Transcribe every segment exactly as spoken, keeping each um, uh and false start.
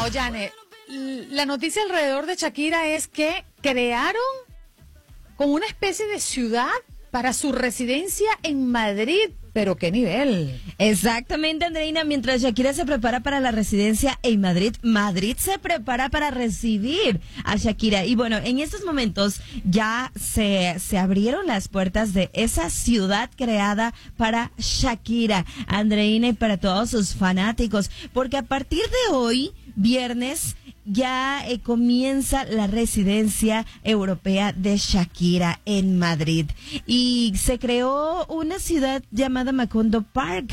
Bueno, Janet, la noticia alrededor de Shakira es que crearon como una especie de ciudad para su residencia en Madrid. Pero qué nivel. Exactamente, Andreina. Mientras Shakira se prepara para la residencia en Madrid, Madrid se prepara para recibir a Shakira. Y bueno, en estos momentos ya se, se abrieron las puertas de esa ciudad creada para Shakira, Andreina, y para todos sus fanáticos. Porque a partir de hoy, viernes, ya eh, comienza la residencia europea de Shakira en Madrid. Y se creó una ciudad llamada Macondo Park,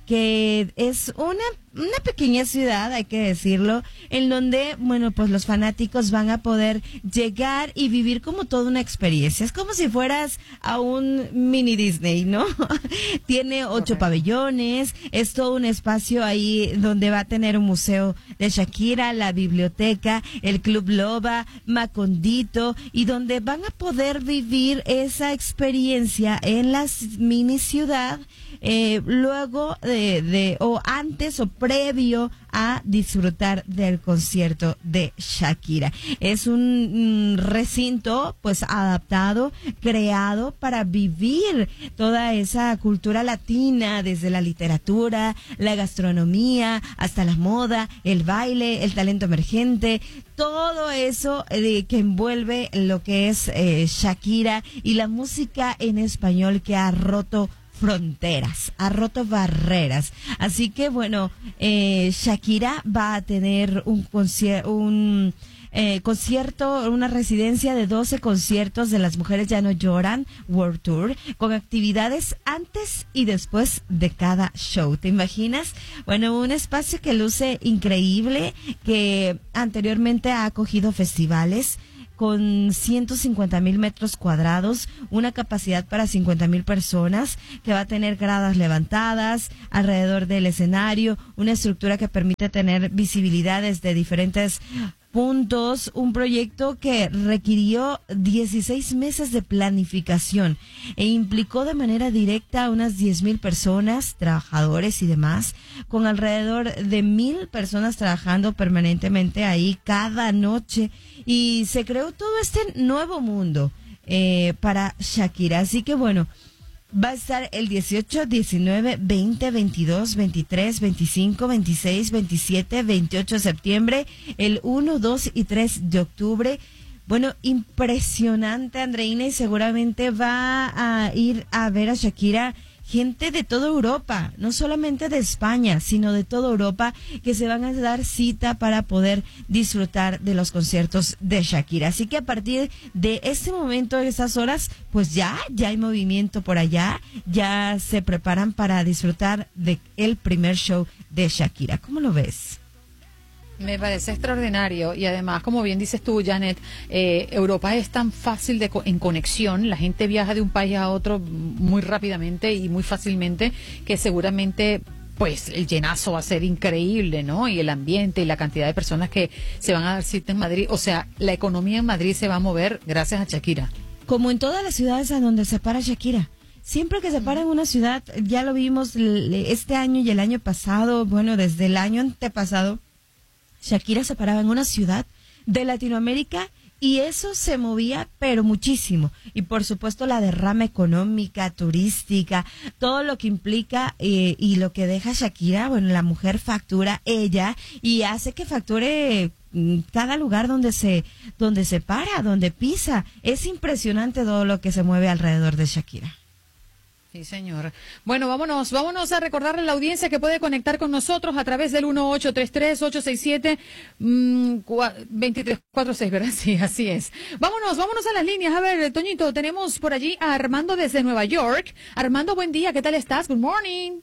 que es una una pequeña ciudad, hay que decirlo, en donde, bueno, pues los fanáticos van a poder llegar y vivir como toda una experiencia. Es como si fueras a un mini Disney, ¿no? Tiene ocho okay. pabellones, es todo un espacio ahí donde va a tener un museo de Shakira, la biblioteca, el Club Loba, Macondito, y donde van a poder vivir esa experiencia en la mini ciudad, eh, luego de, de, o antes o previo a disfrutar del concierto de Shakira. Es un mm, recinto pues adaptado, creado para vivir toda esa cultura latina, desde la literatura, la gastronomía, hasta la moda, el baile, el talento emergente, todo eso eh, que envuelve lo que es eh, Shakira y la música en español que ha roto fronteras, ha roto barreras. Así que bueno, eh, Shakira va a tener un concierto, un eh, concierto, una residencia de doce conciertos de Las Mujeres Ya No Lloran World Tour, con actividades antes y después de cada show. ¿Te imaginas? Bueno, un espacio que luce increíble, que anteriormente ha acogido festivales con ciento cincuenta mil metros cuadrados, una capacidad para cincuenta mil personas, que va a tener gradas levantadas alrededor del escenario, una estructura que permite tener visibilidad desde diferentes puntos, un proyecto que requirió dieciséis meses de planificación e implicó de manera directa a unas diez mil personas, trabajadores y demás, con alrededor de mil personas trabajando permanentemente ahí cada noche, y se creó todo este nuevo mundo eh, para Shakira. Así que bueno, va a estar el dieciocho, diecinueve, veinte, veintidós, veintitrés, veinticinco, veintiséis, veintisiete, veintiocho de septiembre, el uno, dos y tres de octubre. Bueno, impresionante, Andreina, y seguramente va a ir a ver a Shakira gente de toda Europa, no solamente de España, sino de toda Europa, que se van a dar cita para poder disfrutar de los conciertos de Shakira. Así que a partir de este momento, de estas horas, pues ya, ya hay movimiento por allá, ya se preparan para disfrutar de el primer show de Shakira. ¿Cómo lo ves? Me parece extraordinario, y además, como bien dices tú, Janet, eh, Europa es tan fácil de co- en conexión, la gente viaja de un país a otro muy rápidamente y muy fácilmente, que seguramente pues el llenazo va a ser increíble, ¿no? Y el ambiente y la cantidad de personas que se van a dar cita en Madrid, o sea, la economía en Madrid se va a mover gracias a Shakira. Como en todas las ciudades a donde se para Shakira. Siempre que se para en una ciudad, ya lo vimos este año y el año pasado, bueno, desde el año antepasado, Shakira se paraba en una ciudad de Latinoamérica y eso se movía, pero muchísimo. Y por supuesto la derrama económica, turística, todo lo que implica eh, y lo que deja Shakira, bueno, la mujer factura ella y hace que facture cada lugar donde se, donde se para, donde pisa. Es impresionante todo lo que se mueve alrededor de Shakira. Sí, señor. Bueno, vámonos, vámonos a recordarle a la audiencia que puede conectar con nosotros a través del uno ocho tres tres, ocho seis siete, veintitrés cuarenta y seis, ¿verdad? Sí, así es. Vámonos, vámonos a las líneas. A ver, Toñito, tenemos por allí a Armando desde Nueva York. Armando, buen día, ¿qué tal estás? Good morning.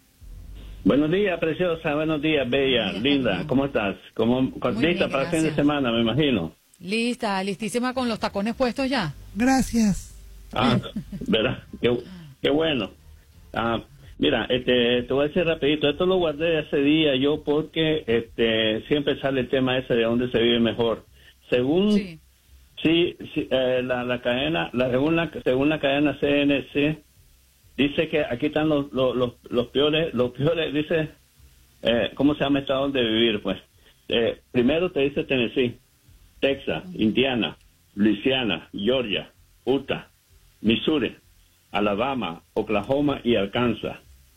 Buenos días, preciosa, buenos días, bella, Buenos días, linda, cariño. ¿cómo estás? ¿Cómo, Muy lista bien, para el fin de gracias. semana, me imagino? Lista, listísima con los tacones puestos ya. Gracias. Ah, ¿verdad? Qué, qué bueno. Ah, mira, este, te voy a decir rapidito, esto lo guardé ese día yo porque este siempre sale el tema ese de dónde se vive mejor. Según Sí. sí, sí eh, la, la cadena, la, según la según la cadena C N C dice que aquí están los los los, los peores, los peores dice eh, ¿cómo se llama esta donde vivir? Pues eh, primero te dice Tennessee, Texas, Indiana, Luisiana, Georgia, Utah, Missouri, Alabama, Oklahoma y Arkansas.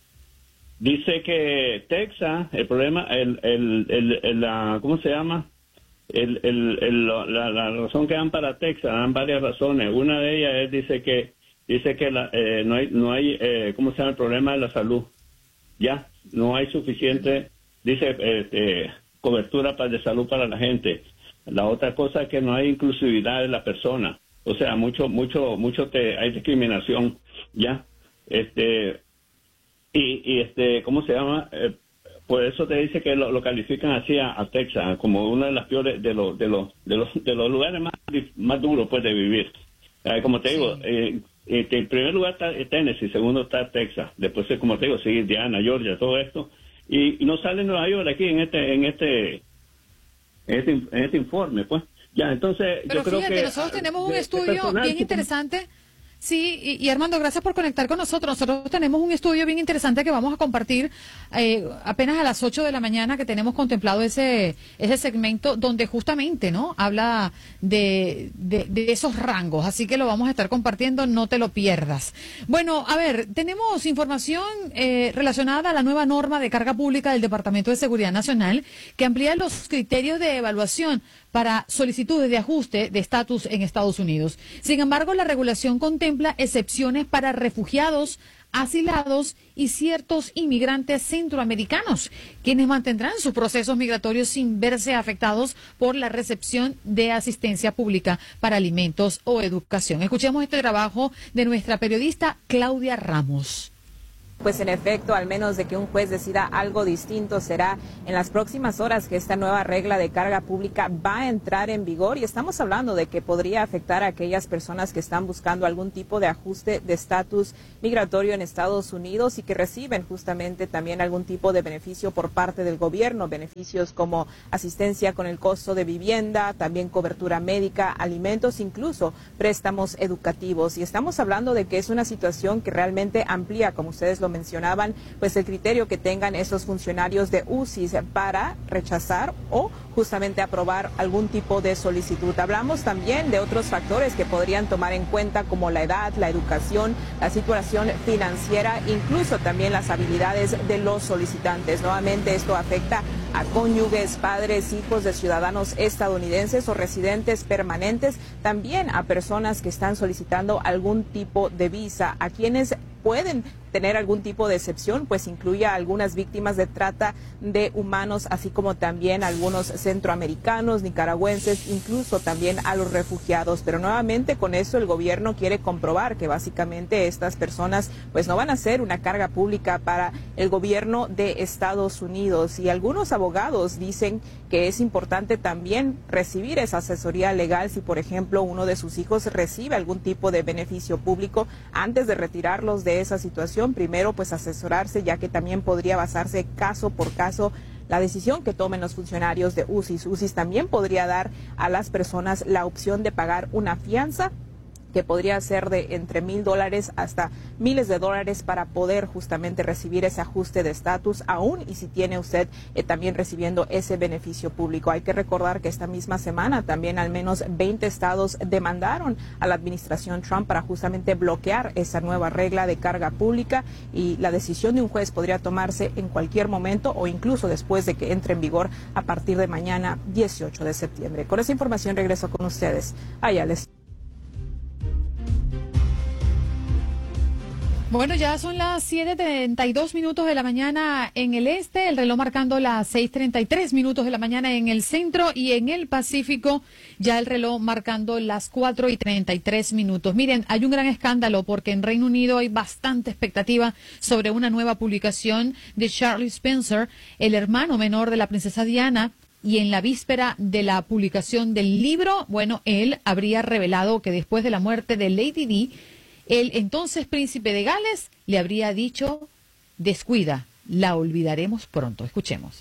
Dice que Texas, el problema, el, el, el, el la, ¿cómo se llama? El, el, el, la, la razón que dan para Texas, dan varias razones. Una de ellas es, dice que, dice que la, eh, no hay, no hay, eh, ¿cómo se llama? El problema de la salud. Ya, no hay suficiente, dice, este, cobertura para, de salud para la gente. La otra cosa es que no hay inclusividad de la persona. O sea, mucho, mucho, mucho te, hay discriminación, ya. Este, y, y este, ¿cómo se llama? Eh, por eso te dice que lo, lo califican así a, a Texas como una de las peores, de los, de los, de los, de los lugares más, más duros, pues, de vivir. Eh, como te digo, eh, eh, en primer lugar está Tennessee, segundo está Texas, después, como te digo, sigue Indiana, Georgia, todo esto. Y, y no sale Nueva York aquí en este, en este, en este, en este informe, pues. Ya, entonces, Pero yo creo fíjate, que nosotros tenemos un de, estudio de personal, bien interesante. Sí, y, y Armando, gracias por conectar con nosotros. Nosotros tenemos un estudio bien interesante que vamos a compartir eh, apenas a las ocho de la mañana, que tenemos contemplado ese ese segmento donde justamente no habla de, de, de esos rangos. Así que lo vamos a estar compartiendo, no te lo pierdas. Bueno, a ver, tenemos información eh, relacionada a la nueva norma de carga pública del Departamento de Seguridad Nacional que amplía los criterios de evaluación para solicitudes de ajuste de estatus en Estados Unidos. Sin embargo, la regulación contempla excepciones para refugiados, asilados y ciertos inmigrantes centroamericanos, quienes mantendrán sus procesos migratorios sin verse afectados por la recepción de asistencia pública para alimentos o educación. Escuchemos este trabajo de nuestra periodista Claudia Ramos. Pues en efecto, al menos de que un juez decida algo distinto, será en las próximas horas que esta nueva regla de carga pública va a entrar en vigor, y estamos hablando de que podría afectar a aquellas personas que están buscando algún tipo de ajuste de estatus migratorio en Estados Unidos y que reciben justamente también algún tipo de beneficio por parte del gobierno, beneficios como asistencia con el costo de vivienda, también cobertura médica, alimentos, incluso préstamos educativos. Y estamos hablando de que es una situación que realmente amplía, como ustedes lo mencionaban, pues el criterio que tengan esos funcionarios de U C I S para rechazar o justamente aprobar algún tipo de solicitud. Hablamos también de otros factores que podrían tomar en cuenta, como la edad, la educación, la situación financiera, incluso también las habilidades de los solicitantes. Nuevamente, esto afecta a cónyuges, padres, hijos de ciudadanos estadounidenses o residentes permanentes, también a personas que están solicitando algún tipo de visa, a quienes pueden tener algún tipo de excepción, pues incluye a algunas víctimas de trata de humanos, así como también a algunos centroamericanos, nicaragüenses, incluso también a los refugiados. Pero nuevamente con eso el gobierno quiere comprobar que básicamente estas personas pues no van a ser una carga pública para el gobierno de Estados Unidos. Y algunos abogados dicen que es importante también recibir esa asesoría legal si, por ejemplo, uno de sus hijos recibe algún tipo de beneficio público, antes de retirarlos de esa situación. Primero, pues asesorarse, ya que también podría basarse caso por caso la decisión que tomen los funcionarios de U C I S. U C I S también podría dar a las personas la opción de pagar una fianza, que podría ser de entre mil dólares hasta miles de dólares, para poder justamente recibir ese ajuste de estatus, aún y si tiene usted eh, también recibiendo ese beneficio público. Hay que recordar que esta misma semana también al menos veinte estados demandaron a la administración Trump para justamente bloquear esa nueva regla de carga pública, y la decisión de un juez podría tomarse en cualquier momento o incluso después de que entre en vigor a partir de mañana dieciocho de septiembre. Con esa información regreso con ustedes. Allá les Bueno, ya son las siete treinta y dos minutos de la mañana en el este, el reloj marcando las seis treinta y tres minutos de la mañana en el centro, y en el Pacífico ya el reloj marcando las cuatro y treinta y tres minutos. Miren, hay un gran escándalo porque en Reino Unido hay bastante expectativa sobre una nueva publicación de Charlie Spencer, el hermano menor de la princesa Diana. Y en la víspera de la publicación del libro, bueno, él habría revelado que después de la muerte de Lady Di, el entonces príncipe de Gales le habría dicho: descuida, la olvidaremos pronto. Escuchemos.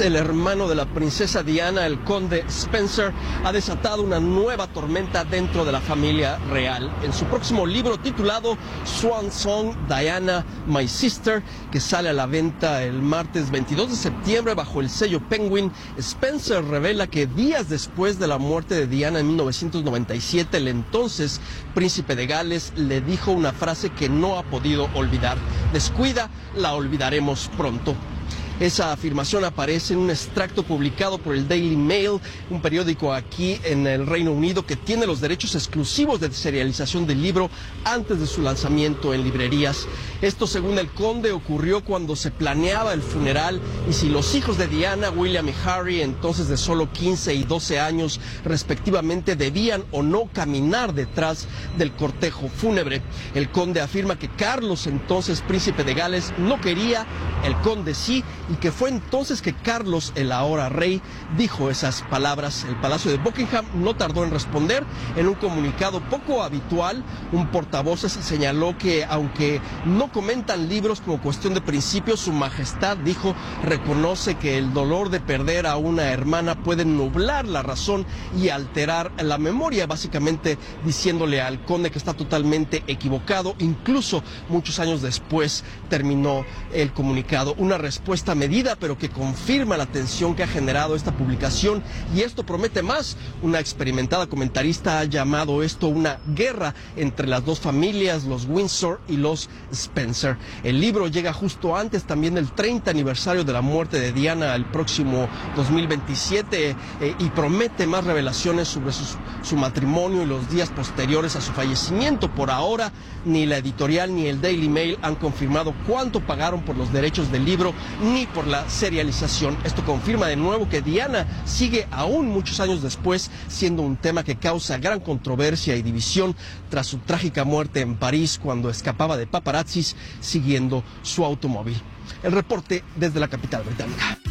El hermano de la princesa Diana, el conde Spencer, ha desatado una nueva tormenta dentro de la familia real. En su próximo libro titulado Swan Song, Diana, My Sister, que sale a la venta el martes veintidós de septiembre bajo el sello Penguin, Spencer revela que días después de la muerte de Diana en mil novecientos noventa y siete, el entonces príncipe de Gales le dijo una frase que no ha podido olvidar: descuida, la olvidaremos pronto. Esa afirmación aparece en un extracto publicado por el Daily Mail, un periódico aquí en el Reino Unido que tiene los derechos exclusivos de serialización del libro antes de su lanzamiento en librerías. Esto, según el conde, ocurrió cuando se planeaba el funeral y si los hijos de Diana, William y Harry, entonces de solo quince y doce años respectivamente, debían o no caminar detrás del cortejo fúnebre. El conde afirma que Carlos, entonces príncipe de Gales, no quería, el conde sí, y que fue entonces que Carlos, el ahora rey, dijo esas palabras. El Palacio de Buckingham no tardó en responder. En un comunicado poco habitual, un portavoces señaló que, aunque no comentan libros como cuestión de principio, su majestad, dijo, reconoce que el dolor de perder a una hermana puede nublar la razón y alterar la memoria, básicamente diciéndole al conde que está totalmente equivocado. Incluso muchos años después terminó el comunicado. Una respuesta medida, pero que confirma la tensión que ha generado esta publicación, y esto promete más. Una experimentada comentarista ha llamado esto una guerra entre las dos familias, los Windsor y los Spencer. El libro llega justo antes también del treinta aniversario de la muerte de Diana el próximo dos mil veintisiete eh, y promete más revelaciones sobre su, su matrimonio y los días posteriores a su fallecimiento. Por ahora, ni la editorial ni el Daily Mail han confirmado cuánto pagaron por los derechos del libro ni por la serialización. Esto confirma de nuevo que Diana sigue aún muchos años después siendo un tema que causa gran controversia y división tras su trágica muerte en París cuando escapaba de paparazzis siguiendo su automóvil. El reporte desde la capital británica.